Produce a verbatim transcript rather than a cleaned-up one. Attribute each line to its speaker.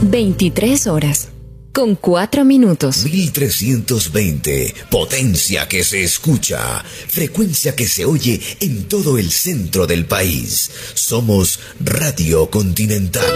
Speaker 1: veintitrés horas, con cuatro minutos.
Speaker 2: mil trescientos veinte, potencia que se escucha, frecuencia que se oye en todo el centro del país. Somos Radio Continental.